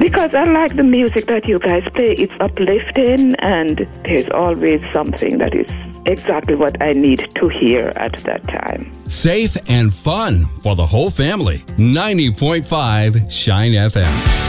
Because I like the music that you guys play. It's uplifting, and there's always something that is exactly what I need to hear at that time. Safe and fun for the whole family. 90.5 Shine FM.